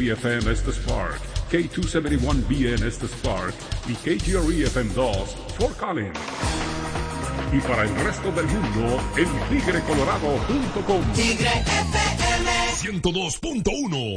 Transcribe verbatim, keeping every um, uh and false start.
E F M Estes Park, K doscientos setenta y uno B en Estes Park y K G R E F M dos, Fort Collins. Y para el resto del mundo, en tigre colorado punto com. Tigre F M ciento dos punto uno